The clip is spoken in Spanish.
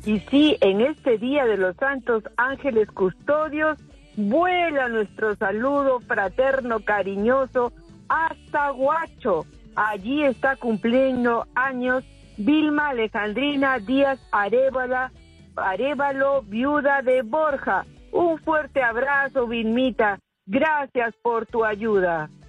Y sí, en este Día de los Santos Ángeles Custodios, vuela nuestro saludo fraterno, cariñoso, hasta Huacho. Allí está cumpliendo años Vilma Alejandrina Díaz Arévalo, viuda de Borja. Un fuerte abrazo, Vilmita. Gracias por tu ayuda.